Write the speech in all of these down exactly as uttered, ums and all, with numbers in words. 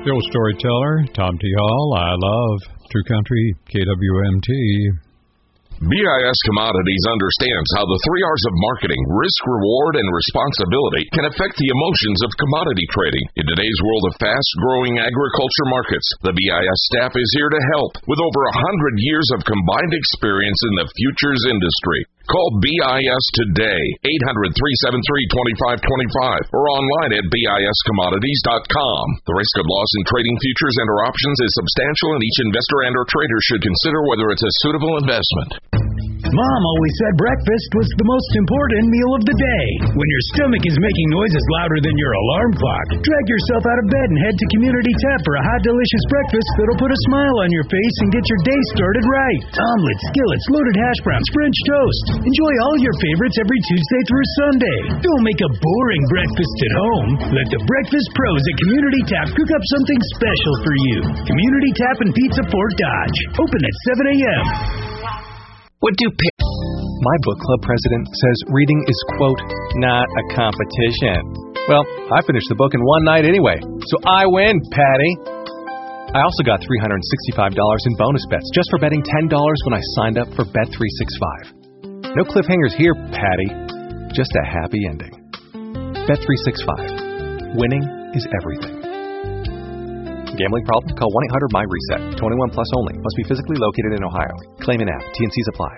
The old storyteller, Tom T. Hall. I love True Country, K W M T. B I S Commodities understands how the three R's of marketing, risk, reward, and responsibility can affect the emotions of commodity trading. In today's world of fast-growing agriculture markets, the B I S staff is here to help with over one hundred years of combined experience in the futures industry. Call B I S today, eight hundred, three seven three, two five two five, or online at B I S commodities dot com. The risk of loss in trading futures and or options is substantial, and each investor and or trader should consider whether it's a suitable investment. Mom always said breakfast was the most important meal of the day. When your stomach is making noises louder than your alarm clock, drag yourself out of bed and head to Community Tap for a hot, delicious breakfast that'll put a smile on your face and get your day started right. Omelets, skillets, loaded hash browns, French toast. Enjoy all your favorites every Tuesday through Sunday. Don't make a boring breakfast at home. Let the breakfast pros at Community Tap cook up something special for you. Community Tap and Pizza Fort Dodge. Open at seven a.m. What do pa- My book club president says reading is, quote, not a competition. Well, I finished the book in one night anyway, so I win, Patty. I also got three hundred sixty-five dollars in bonus bets just for betting ten dollars when I signed up for Bet three sixty-five. No cliffhangers here, Patty. Just a happy ending. Bet three sixty-five. Winning is everything. Gambling problem? Call one eight hundred M Y reset. twenty-one plus only. Must be physically located in Ohio. Claim in app. T and C's apply.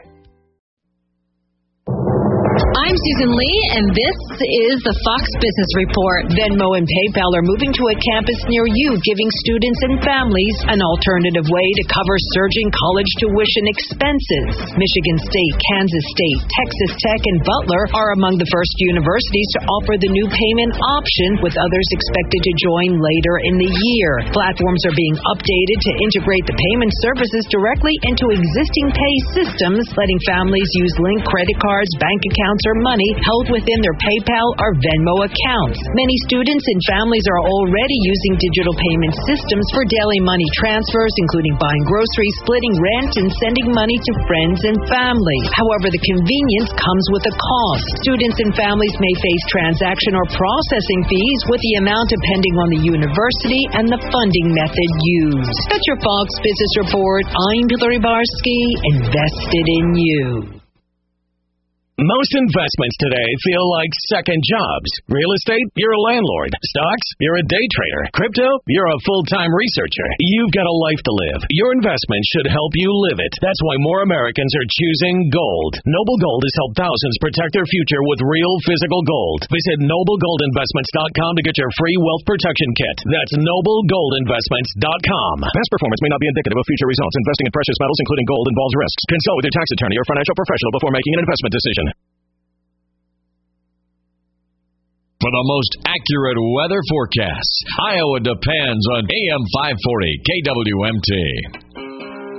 I'm Susan Lee, and this is the Fox Business Report. Venmo and PayPal are moving to a campus near you, giving students and families an alternative way to cover surging college tuition expenses. Michigan State, Kansas State, Texas Tech, and Butler are among the first universities to offer the new payment option, with others expected to join later in the year. Platforms are being updated to integrate the payment services directly into existing pay systems, letting families use linked credit cards, bank accounts, or money held within their PayPal or Venmo accounts. Many students and families are already using digital payment systems for daily money transfers, including buying groceries, splitting rent, and sending money to friends and family. However, the convenience comes with a cost. Students and families may face transaction or processing fees, with the amount depending on the university and the funding method used. That's your Fox Business Report. I'm Hillary Barsky, invested in you. Most investments today feel like second jobs. Real estate, you're a landlord. Stocks, you're a day trader. Crypto, you're a full-time researcher. You've got a life to live. Your investment should help you live it. That's why more Americans are choosing gold. Noble Gold has helped thousands protect their future with real physical gold. Visit noble gold investments dot com to get your free wealth protection kit. That's noble gold investments dot com. Past performance may not be indicative of future results. Investing in precious metals, including gold, involves risks. Consult with your tax attorney or financial professional before making an investment decision. For the most accurate weather forecasts, Iowa depends on A M five forty K W M T.